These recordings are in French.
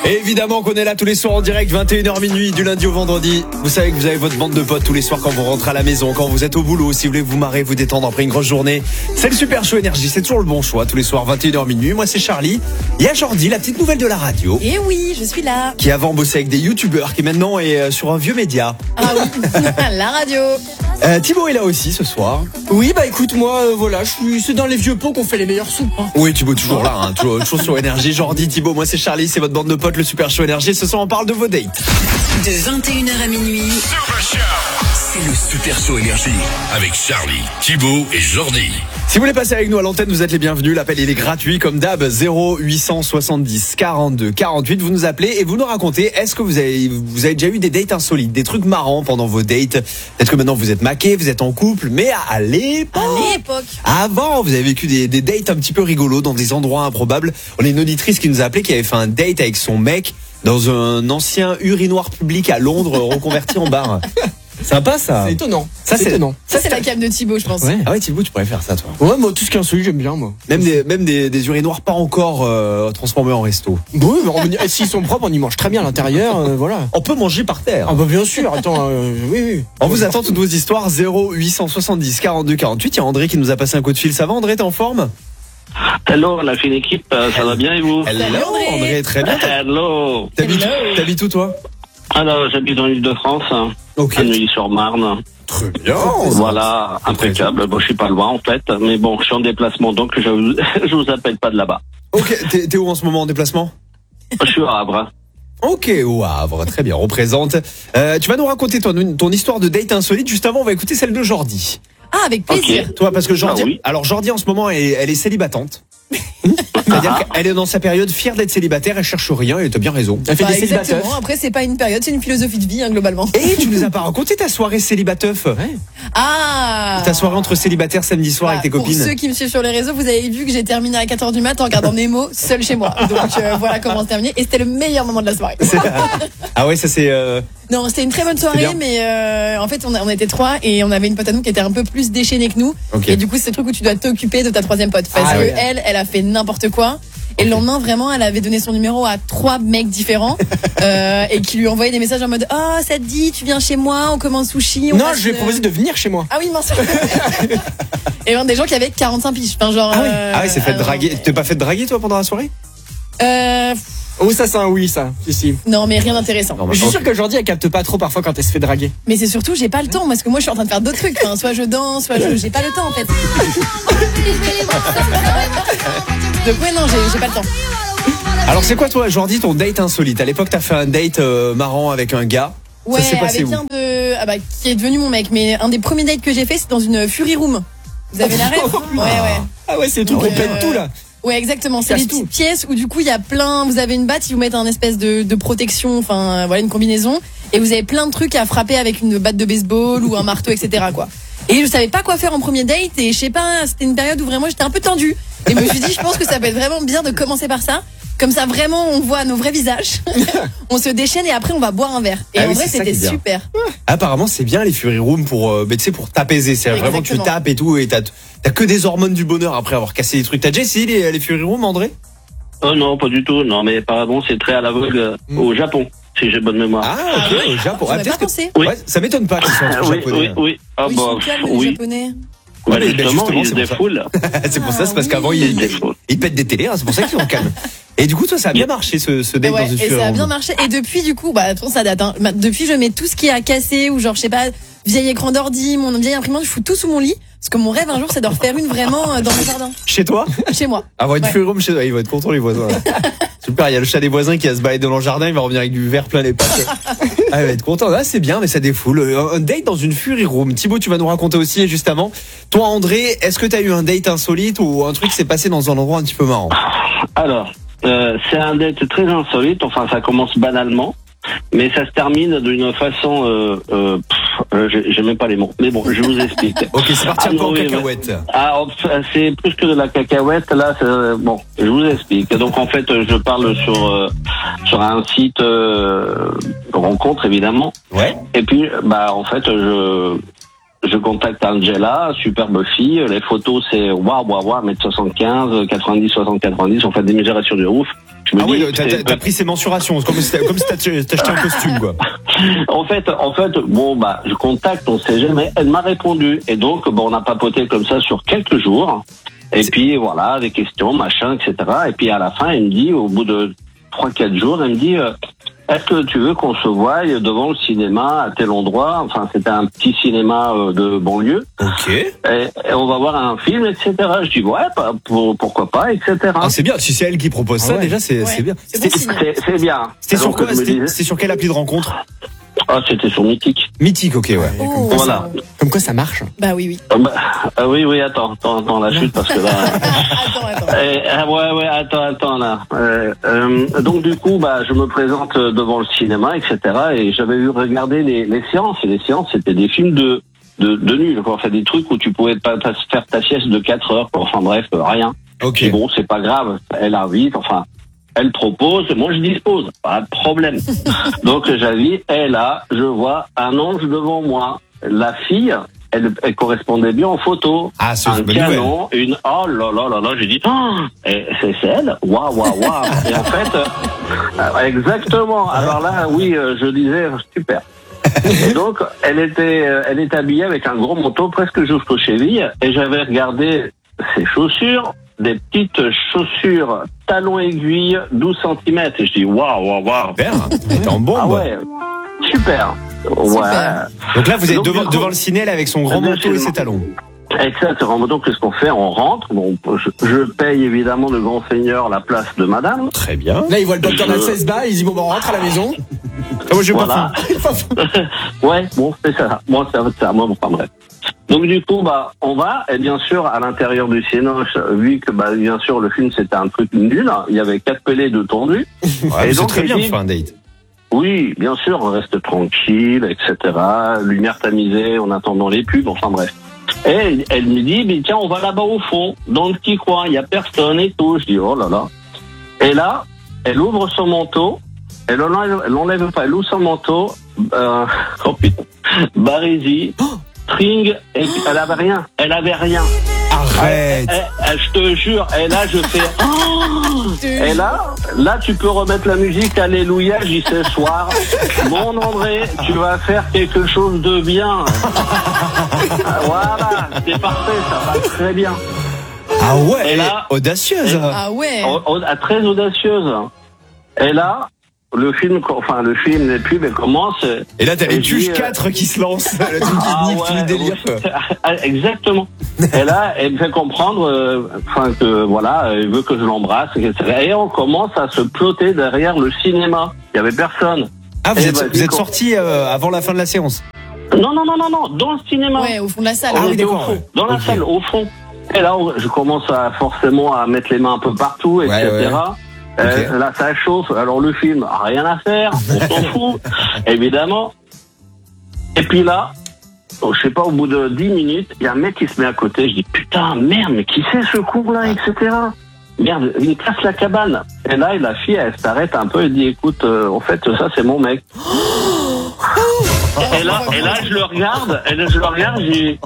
Et évidemment qu'on est là tous les soirs en direct, 21h minuit, du lundi au vendredi. Vous savez que vous avez votre bande de potes tous les soirs quand vous rentrez à la maison, quand vous êtes au boulot, si vous voulez vous marrer, vous détendre après une grosse journée. C'est le Super Show Énergie, c'est toujours le bon choix, tous les soirs 21h minuit. Moi c'est Charlie, il y a Jordi, la petite nouvelle de la radio. Et oui, je suis là. Qui avant bossait avec des youtubeurs, qui maintenant est sur un vieux média. Ah oui, la radio. Thibaut est là aussi ce soir. Oui, bah écoute, moi, voilà, c'est dans les vieux pots qu'on fait les meilleures soupes. Hein. Oui, Thibaut toujours là, hein, toujours sur Énergie. Jordi, Thibaut, moi c'est Charlie, c'est votre bande de potes, le Super Show Énergie. Ce soir on parle de vos dates. De 21h à minuit, C'est le Super Show Énergie avec Charlie, Thibaut et Jordi. Si vous voulez passer avec nous à l'antenne, vous êtes les bienvenus. L'appel il est gratuit comme d'hab, 0870 42 48. Vous nous appelez et vous nous racontez, est-ce que vous avez déjà eu des dates insolites, des trucs marrants pendant vos dates? Peut-être que maintenant vous êtes maqués, vous êtes en couple, mais à l'époque, avant, vous avez vécu des dates un petit peu rigolos dans des endroits improbables. On a une auditrice qui nous a appelé, qui avait fait un date avec son mec dans un ancien urinoir public à Londres reconverti en bar. Sympa ça. C'est étonnant. Ça, c'est étonnant. Ça, c'est la cam de Thibaut, je pense. Ouais. Ah ouais, Thibaut, tu pourrais faire ça toi. Ouais, moi, tout ce qui est insolite, j'aime bien, moi. Même des urinoirs pas encore transformés en resto. Oui, mais s'ils sont propres, on y mange très bien à l'intérieur, voilà. On peut manger par terre. Ah bah bien sûr, attends, oui. On vous attend toutes vos histoires, 0870 42 48. Il y a André qui nous a passé un coup de fil. Ça va André, t'es en forme? Hello, la fine équipe, ça va bien et vous? Hello André. André, très bien. Hello. T'habites où toi? Alors, j'habite en Île-de-France, Ok. à Neuilly-sur-Marne. Très bien. Voilà, impeccable. Bon, je suis pas loin en fait, mais bon, je suis en déplacement, donc je vous appelle pas de là-bas. Ok, t'es où en ce moment en déplacement? Je suis à Havre. Ok, au Havre, très bien, représente. Tu vas nous raconter ton histoire de date insolite. Juste avant, on va écouter celle de Jordi. Ah, avec plaisir. Ok. Toi, parce que Jordi, Ah oui. alors Jordi en ce moment, elle est célibatante. C'est-à-dire qu'elle est dans sa période fière d'être célibataire, elle cherche rien, et t'as bien raison. Elle fait des célibataires. Exactement. Après, c'est pas une période, c'est une philosophie de vie, hein, globalement. Et tu nous as pas raconté ta soirée célibateuf? Ah. Ta soirée entre célibataires samedi soir avec tes Pour copines? ceux qui me suivent sur les réseaux, vous avez vu que j'ai terminé à 4h du mat en regardant Nemo seul chez moi. Donc voilà comment c'est terminé. Et c'était le meilleur moment de la soirée. Ah ouais, ça c'est... Non, c'était une très bonne soirée, bien. mais en fait, on était 3 et on avait une pote à nous qui était un peu plus déchaînée que nous. Ok. Et du coup, c'est le truc où tu dois t'occuper de ta troisième pote. Parce Ah que ouais. elle a fait n'importe quoi. Et le lendemain, vraiment, elle avait donné son numéro à 3 mecs différents et qui lui envoyaient des messages en mode « Oh, ça te dit, tu viens chez moi, on commande sushi. » Non, je lui ai proposé de venir chez moi. Ah oui, mince. Et vraiment des gens qui avaient 45 piges. Enfin, genre, Ah ouais, c'est fait non, draguer. mais- T'es pas fait draguer toi pendant la soirée? Oh, ça, c'est un oui, ça. Si. Non, mais rien d'intéressant. Non, bah, Je suis ok. sûr que Jordi, elle capte pas trop parfois quand elle se fait draguer. Mais c'est surtout, j'ai pas le temps, parce que moi, je suis en train de faire d'autres trucs. Enfin, soit je danse, soit j'ai pas le temps, en fait. Donc, ouais, non, j'ai pas le temps. Alors c'est quoi toi Jordi ton date insolite? À l'époque t'as fait un date marrant avec un gars. Ouais, ça s'est passé avec où? un de, qui est devenu mon mec. Mais un des premiers dates que j'ai fait, c'est dans une Fury Room. Vous avez la rêve? Ouais. Ah ouais, c'est le truc Ouais, qu'on pète tout, là. Ouais, exactement. C'est Casse des tout. petites pièces où du coup il y a plein. Vous avez une batte, ils vous mettent un espèce de protection, enfin voilà une combinaison, et vous avez plein de trucs à frapper avec une batte de baseball ou un marteau, etc. quoi. Et je savais pas quoi faire en premier date et je sais pas, c'était une période où vraiment j'étais un peu tendue. Et je me suis dit, je pense que ça peut être vraiment bien de commencer par ça. Comme ça, vraiment, on voit nos vrais visages. On se déchaîne et après, on va boire un verre. Et Ah en oui, vrai, c'est ça qui c'était est bien. super. Apparemment c'est bien les Fury Room pour tu sais, pour t'apaiser. C'est vraiment tu Exactement. tapes et tout et t'as que des hormones du bonheur après avoir cassé des trucs. T'as déjà essayé les Fury Room André? Oh non, pas du tout, non, mais apparemment c'est très à la vogue au Japon, si j'ai bonne mémoire. Ah ok, au Japon. J'aurais peut-être pas pensé. que... Oui. Ouais, ça m'étonne pas qu'ils soient entre japonais. Oui. Ah Oui, ils bah, sont calmes, les oui. Japonais. Bah, mais justement, justement, ils c'est se pour ça. défoulent. C'est pour ça, c'est parce oui. qu'avant Ils se défoulent. ils pètent des télés, hein, c'est pour ça qu'ils sont calmes. Et du coup toi ça a bien marché ce date Ouais, dans une et Fury ça a Room. bien marché. Et depuis, du coup, attention, ça date. Hein. Depuis, je mets tout ce qui est à casser ou genre, je sais pas, vieil écran d'ordi, mon vieille imprimante, je fous tout sous mon lit. Parce que mon rêve un jour, c'est d'en refaire une vraiment dans le jardin, Chez toi? chez moi. Avoir une Ouais. Fury Room chez toi, ils vont être contents les voisins. Super, il y a le chat des voisins qui va se balader dans le jardin, il va revenir avec du verre plein les pattes. Ah, il va être content. Ah, c'est bien, mais ça défoule. Un date dans une Fury Room. Thibaut, tu vas nous raconter aussi juste avant. Toi, André, est-ce que tu as eu un date insolite ou un truc qui s'est passé dans un endroit un petit peu marrant? Alors, c'est un date très insolite, enfin ça commence banalement, mais ça se termine d'une façon, j'ai même pas les mots, mais bon, je vous explique. Ok, c'est parti un peu en oui, cacahuète. Ah, c'est plus que de la cacahuète, là, bon, je vous explique. Donc en fait, je parle sur un site rencontre, évidemment. Ouais. Et puis, en fait, je contacte Angela, superbe fille. Les photos, c'est waouh, 1m75, 90, 60, 90. On fait des mesurations de ouf. Je me Ah oui, dis, t'as pris ses mensurations, comme si t'achetais un costume, quoi. En fait, bon, bah, je contacte, on sait jamais. Elle m'a répondu. Et donc, bon, on a papoté comme ça sur quelques jours. Et puis, voilà, des questions, machin, etc. Et puis, à la fin, elle me dit, au bout de 3-4 jours, elle me dit, est-ce que tu veux qu'on se voie devant le cinéma à tel endroit? Enfin, c'était un petit cinéma de banlieue. Ok. Et on va voir un film, etc. Je dis, ouais, pourquoi pas, etc. Ah, c'est bien. Si c'est elle qui propose ça, déjà, c'est bien. C'est bon signe. C'est bien. C'était sur Donc, quoi? je me disais- C'était sur quelle appli de rencontre? Ah, c'était sur Mythique. Mythique, ok, ouais. Oh, Voilà. Comme quoi ça marche. Bah oui. Oui, attends, la chute, parce que là... Attends. Attends, là. Donc, du coup, bah, je me présente devant le cinéma, etc. Et j'avais vu regarder les séances. Et les séances, c'était des films de nuls, quoi. Enfin, des trucs où tu pouvais pas faire ta sieste de 4 heures, quoi. Enfin, bref, rien. Ok. Et bon, c'est pas grave. Elle invite, enfin... Elle propose, moi je dispose, pas de problème. Donc j'invite, et là, je vois un ange devant moi. La fille, elle correspondait bien en photo. Ah, c'est un une bonne canon, oh là, j'ai dit, et c'est elle, waouh. Et en fait, exactement. Alors là, oui, je disais, super. Et donc, elle était habillée avec un gros manteau presque jusqu'aux chevilles, et j'avais regardé ses chaussures. Des petites chaussures talons aiguilles 12 cm. Et je dis waouh. Super. T'es en bombe. Ah ouais, super. Ouais. Donc là, vous êtes Donc, devant le ciné là, avec son grand manteau et ses talons. Exactement. Donc qu'est-ce qu'on fait? On rentre. Bon, je paye évidemment le grand seigneur la place de madame. Très bien. Là, il voit le docteur à 16 balles, il dit bon, on rentre à la maison. Ah, moi, j'ai Voilà. pas faim. Ouais, bon, c'est ça. Moi, ça va être ça. Moi, bon, enfin bref. Donc du coup, bah, on va, et bien sûr, à l'intérieur du Cinoche, vu que, bah, bien sûr, le film c'était un truc nul, il y avait 4 pelés de tondu. Ouais, Et c'est donc, très elle bien dit- pour faire un date. Oui, bien sûr, on reste tranquille, etc. Lumière tamisée en attendant les pubs, enfin bref. Et elle me dit, mais tiens, on va là-bas au fond, dans le petit coin, il y a personne et tout. Je dis, oh là là. Et là, elle ouvre son manteau, elle l'enlève pas, elle ouvre son manteau, oh putain, Barésie, Tring, et elle avait rien. Arrête. Je te jure, et là je fais et là tu peux remettre la musique Alléluia, j'y sais soir. Mon André, tu vas faire quelque chose de bien. Voilà, c'est parfait, ça va très bien. Ah ouais, Et elle là- est audacieuse. Ah ouais. Très audacieuse. Et là, le film, les pubs, elles commencent. Et là, t'as les Et je dis, tuches 4 qui se lancent. Le truc qui nique tout le délire. Ah, exactement. Et là, elle me fait comprendre, que voilà, elle veut que je l'embrasse, etc. Et on commence à se ploter derrière le cinéma. Il y avait personne. Ah, Eh vous ben, êtes sortis avant la fin de la séance. Non, dans le cinéma. Ouais, au fond de la salle. Ah On oui, était au d'accord, fond, ouais. dans la Ok. salle, au fond. Et là, je commence forcément à mettre les mains un peu partout, etc. Ouais. Ok. Là, ça chauffe. Alors, le film, rien à faire. On s'en fout, évidemment. Et puis là, je sais pas, au bout de 10 minutes, il y a un mec qui se met à côté. Je dis, putain, merde, mais qui c'est ce con-là, etc. Merde, il casse la cabane. Et là, la fille, elle s'arrête un peu et dit, écoute, en fait, ça, c'est mon mec. Et là, je le regarde, je dis,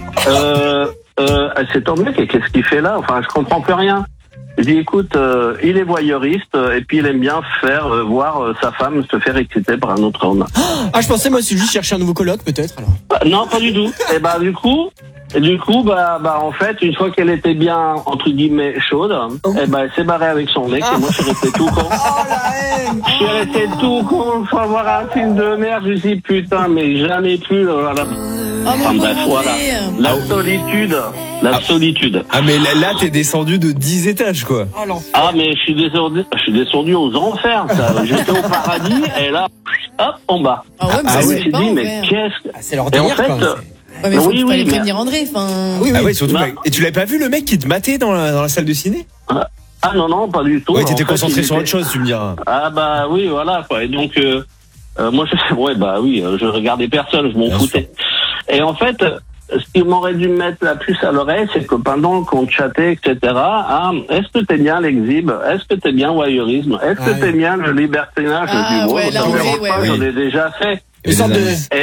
c'est ton mec, et qu'est-ce qu'il fait là? Enfin, je comprends plus rien. Je dis, écoute, il est voyeuriste, et puis il aime bien faire voir sa femme se faire exciter par un autre homme. Ah, je pensais, moi, c'est juste chercher un nouveau coloc, peut-être, alors. Non, pas du tout. Et bah, du coup, en fait, une fois qu'elle était bien, entre guillemets, chaude, et ben, elle s'est barrée avec son mec, et moi, je suis resté tout con. Je suis resté tout con, faut voir un film de merde, je me suis dit, putain, mais jamais plus, voilà. Oh mon Enfin, bref, pauvre voilà. André. La solitude. Ah, mais là, t'es descendu de 10 étages, quoi. Ah, mais je suis descendu aux enfers, ça. J'étais au paradis, et là, hop, en bas. Ah ouais, mais Ah ça Je se me fait suis pas, dit, en mais vrai. qu'est-ce que... Ah, c'est leur Et en délire, fait, quoi. Ouais, mais Oui, fallait mais- prévenir André. Enfin. Oui, Ah ouais, surtout. Bah. Et tu l'avais pas vu le mec qui te matait dans la salle de ciné? Ah non, pas du tout. Ouais, En t'étais fait, concentré il sur était- autre chose, tu me diras. Ah bah oui, voilà, quoi. Et donc, moi, je regardais personne, je m'en Bien foutais. Et en fait, ce qui m'aurait dû me mettre la puce à l'oreille, c'est que pendant qu'on chattait, etc., est-ce que t'es bien l'exhibe? Est-ce que t'es bien voyeurisme? Est-ce que t'es bien le libertinage Ah, du ouais, ça là, me en vrai, dérange ouais, pas, ouais. j'en ai déjà fait. Une sorte de...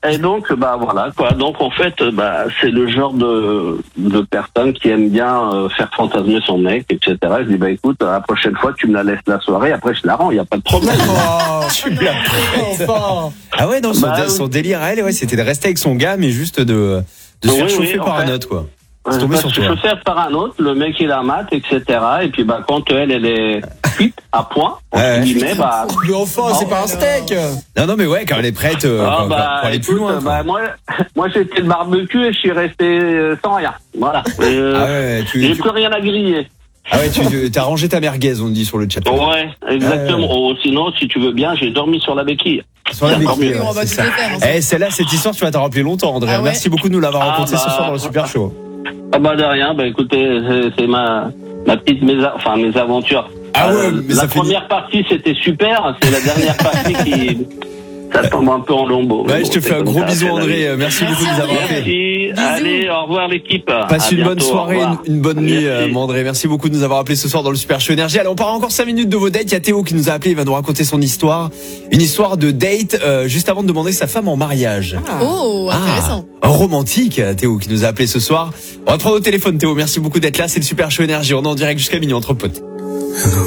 Et donc, voilà, quoi. Donc, en fait, c'est le genre de personne qui aime bien faire fantasmer son mec, etc. Je dis, écoute, la prochaine fois, tu me la laisses la soirée, après, je la rends, il n'y a pas de problème. Tu me la prêtes. Ah ouais, non, son délire à elle, ouais, c'était de rester avec son gars, mais juste de se faire chauffer par un autre, quoi. C'est tombé sur toi. Se faire par un autre, le mec il la mate, etc. Et puis quand elle est cuite à point, entre guillemets, Mais enfin, c'est pas un steak. Non, mais ouais, quand elle est prête pour aller plus loin. Moi j'étais le barbecue et je suis resté sans rien. Voilà. J'ai plus rien à griller. Ah ouais, t'as rangé ta merguez, on dit sur le chat. Ouais, exactement. Sinon, si tu veux bien, j'ai dormi sur la béquille. Sur la béquille, c'est ça. Celle-là, cette histoire, tu vas t'en rappeler longtemps, André. Merci beaucoup de nous l'avoir raconté ce soir dans le Super Show. De rien. Écoutez, c'est ma petite mes aventures. La première partie, c'était super. C'est la dernière partie qui... Ça tombe un peu en lambeaux. Je te fais un gros bisou, André. Merci beaucoup de nous avoir appelés. Allez, au revoir l'équipe. Passe une bonne soirée, une bonne nuit, André. Merci beaucoup de nous avoir appelés ce soir dans le Super Show Énergie. Allez, on part encore 5 minutes de vos dates. Il y a Théo qui nous a appelé, il va nous raconter son histoire. Une histoire de date, juste avant de demander sa femme en mariage. Oh, intéressant. Romantique, Théo qui nous a appelé ce soir. On va prendre au téléphone, Théo. Merci beaucoup d'être là. C'est le Super Show Énergie. On est en direct jusqu'à minuit entre potes.